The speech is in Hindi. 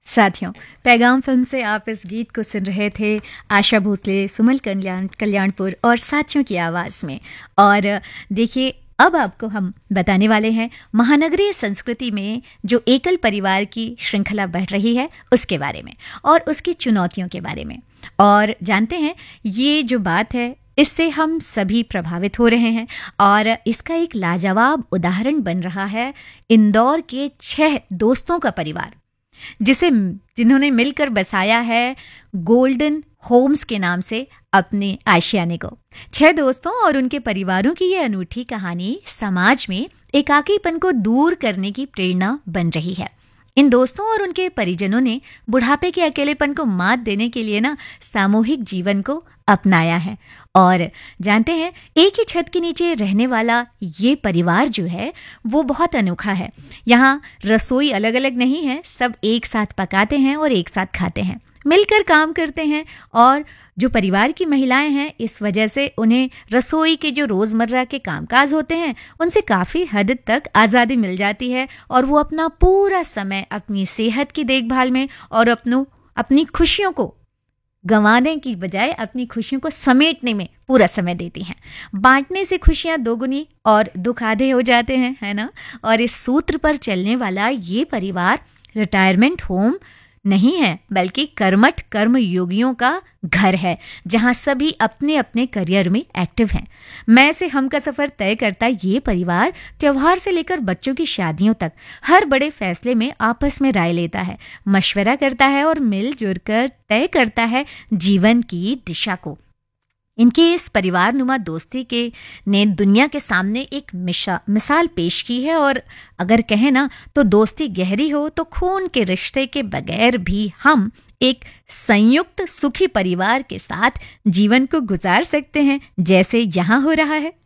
साथियों, पैगाम फिल्म से आप इस गीत को सुन रहे थे आशा भोसले, सुमन कल्याणपुर और साथियों की आवाज़ में। और देखिए, अब आपको हम बताने वाले हैं महानगरीय संस्कृति में जो एकल परिवार की श्रृंखला बढ़ रही है उसके बारे में और उसकी चुनौतियों के बारे में। और जानते हैं, ये जो बात है इससे हम सभी प्रभावित हो रहे हैं और इसका एक लाजवाब उदाहरण बन रहा है इंदौर के 6 दोस्तों का परिवार, जिन्होंने मिलकर बसाया है गोल्डन होम्स के नाम से अपने आशियाने को। 6 दोस्तों और उनके परिवारों की ये अनूठी कहानी समाज में एकाकीपन को दूर करने की प्रेरणा बन रही है। इन दोस्तों और उनके परिजनों ने बुढ़ापे के अकेलेपन को मात देने के लिए सामूहिक जीवन को अपनाया है। और जानते हैं, एक ही छत के नीचे रहने वाला ये परिवार जो है वो बहुत अनोखा है। यहाँ रसोई अलग अलग नहीं है, सब एक साथ पकाते हैं और एक साथ खाते हैं, मिलकर काम करते हैं। और जो परिवार की महिलाएं हैं, इस वजह से उन्हें रसोई के जो रोज़मर्रा के कामकाज होते हैं उनसे काफ़ी हद तक आज़ादी मिल जाती है और वो अपना पूरा समय अपनी सेहत की देखभाल में और अपनी खुशियों को गंवाने की बजाय अपनी खुशियों को समेटने में पूरा समय देती हैं। बांटने से खुशियां दोगुनी और दुख आधे हो जाते हैं, है ना। और इस सूत्र पर चलने वाला ये परिवार रिटायरमेंट होम नहीं है, बल्कि कर्मठ कर्मयोगियों का घर है, जहां सभी अपने अपने करियर में एक्टिव हैं। मैं से हम का सफर तय करता ये परिवार त्योहार से लेकर बच्चों की शादियों तक हर बड़े फैसले में आपस में राय लेता है, मशवरा करता है और मिलजुल कर तय करता है जीवन की दिशा को। इनकी इस परिवारनुमा दोस्ती ने दुनिया के सामने एक मिसाल पेश की है। और अगर कहें तो दोस्ती गहरी हो तो खून के रिश्ते के बगैर भी हम एक संयुक्त सुखी परिवार के साथ जीवन को गुजार सकते हैं, जैसे यहाँ हो रहा है।